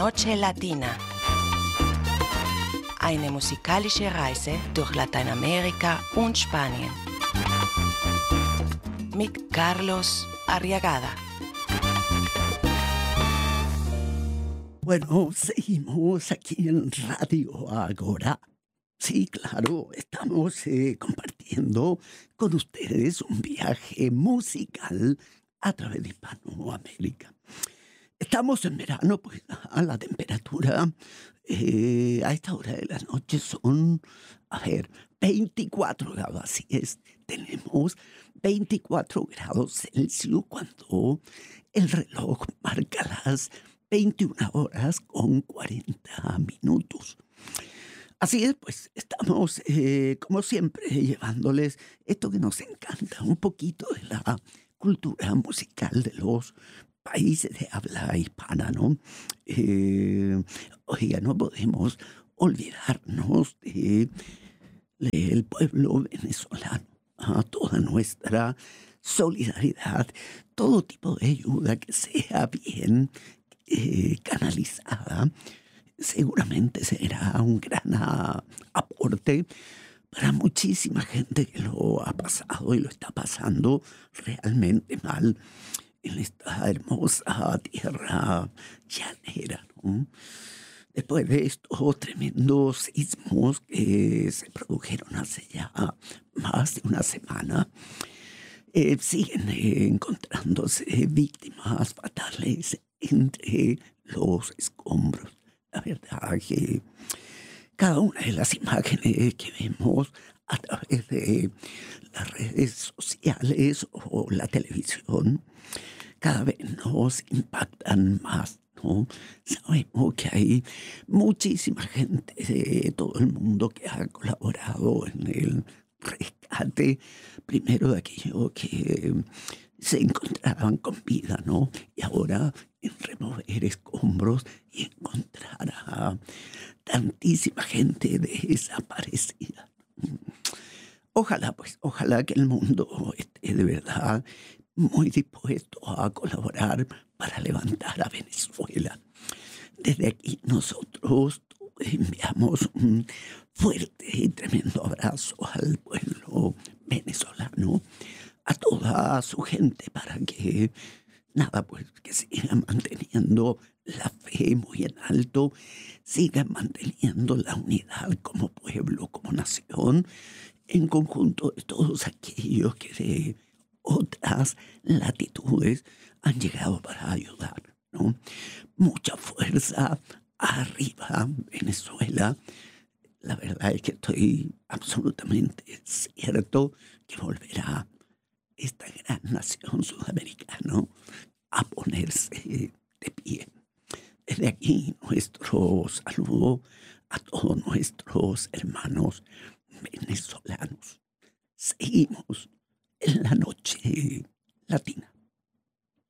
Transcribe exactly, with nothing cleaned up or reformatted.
Noche Latina. Eine musikalische Reise durch Lateinamerika und Spanien. Mit Carlos Arriagada. Bueno, seguimos aquí en Radio Agora. Sí, claro, estamos eh, compartiendo con ustedes un viaje musical a través de Hispanoamérica. Estamos en verano, pues a la temperatura eh, a esta hora de la noche son, a ver, veinticuatro grados, así es, tenemos veinticuatro grados Celsius cuando el reloj marca las veintiuna horas con cuarenta minutos. Así es, pues estamos, eh, como siempre, llevándoles esto que nos encanta, un poquito de la cultura musical de los países de habla hispana, ¿no? Eh, oiga, no podemos olvidarnos de, del pueblo venezolano, a toda nuestra solidaridad, todo tipo de ayuda que sea bien eh, canalizada, seguramente será un gran a, aporte para muchísima gente que lo ha pasado y lo está pasando realmente mal en esta hermosa tierra llanera, ¿no? Después de estos tremendos sismos que se produjeron hace ya más de una semana, eh, siguen eh, encontrándose víctimas fatales entre los escombros. La verdad que cada una de las imágenes que vemos a través de las redes sociales o la televisión cada vez nos impactan más, ¿no? Sabemos que hay muchísima gente de todo el mundo que ha colaborado en el rescate, primero de aquellos que se encontraban con vida, ¿no? Y ahora en remover escombros y encontrar a tantísima gente desaparecida. Ojalá, pues, ojalá que el mundo esté de verdad muy dispuesto a colaborar para levantar a Venezuela. Desde aquí nosotros enviamos un fuerte y tremendo abrazo al pueblo venezolano, a toda su gente, para que nada, pues que sigan manteniendo la fe muy en alto, sigan manteniendo la unidad como pueblo, como nación, en conjunto de todos aquellos que de otras latitudes han llegado para ayudar, ¿no? Mucha fuerza arriba, Venezuela. La verdad es que estoy absolutamente cierto que volverá esta gran nación sudamericana a ponerse de pie. Desde aquí nuestro saludo a todos nuestros hermanos venezolanos. Seguimos en la noche latina.